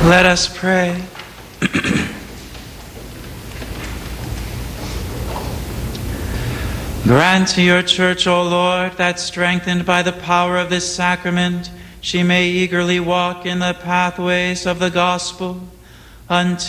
Let us pray. Grant to your church, O Lord, that strengthened by the power of this sacrament, she may eagerly walk in the pathways of the gospel until